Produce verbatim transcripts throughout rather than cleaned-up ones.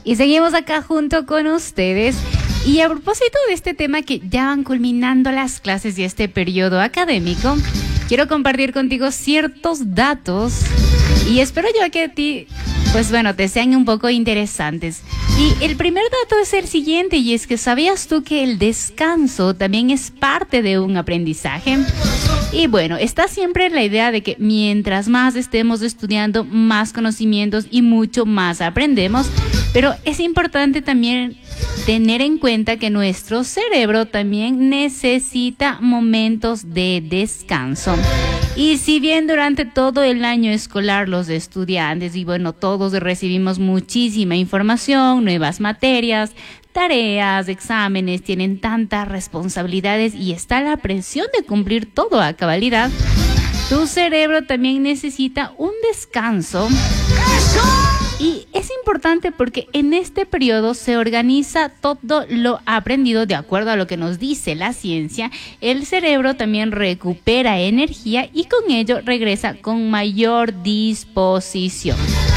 Y seguimos acá junto con ustedes. Y a propósito de este tema que ya van culminando las clases y este periodo académico, quiero compartir contigo ciertos datos y espero yo que a ti, pues bueno, te sean un poco interesantes. Y el primer dato es el siguiente, y es que ¿sabías tú que el descanso también es parte de un aprendizaje? Y bueno, está siempre la idea de que mientras más estemos estudiando, más conocimientos y mucho más aprendemos, pero es importante también tener en cuenta que nuestro cerebro también necesita momentos de descanso. Y si bien durante todo el año escolar los estudiantes, y bueno, todos recibimos muchísima información, nuevas materias, tareas, exámenes, tienen tantas responsabilidades y está la presión de cumplir todo a cabalidad, tu cerebro también necesita un descanso. Y es importante porque en este periodo se organiza todo lo aprendido de acuerdo a lo que nos dice la ciencia. El cerebro también recupera energía y con ello regresa con mayor disposición.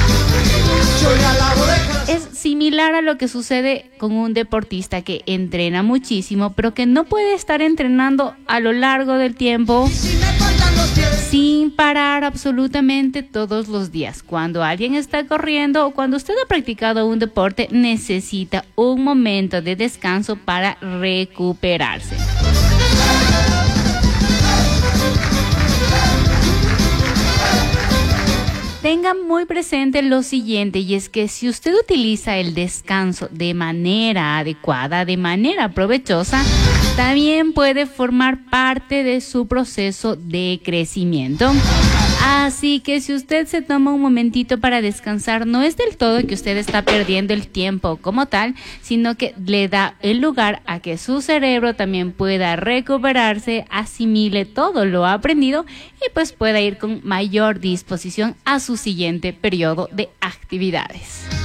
Es similar a lo que sucede con un deportista que entrena muchísimo, pero que no puede estar entrenando a lo largo del tiempo sin parar absolutamente todos los días. Cuando alguien está corriendo o cuando usted ha practicado un deporte, necesita un momento de descanso para recuperarse. Tenga muy presente lo siguiente, y es que si usted utiliza el descanso de manera adecuada, de manera provechosa, también puede formar parte de su proceso de crecimiento. Así que si usted se toma un momentito para descansar, no es del todo que usted está perdiendo el tiempo como tal, sino que le da el lugar a que su cerebro también pueda recuperarse, asimile todo lo aprendido y pues pueda ir con mayor disposición a su siguiente periodo de actividades.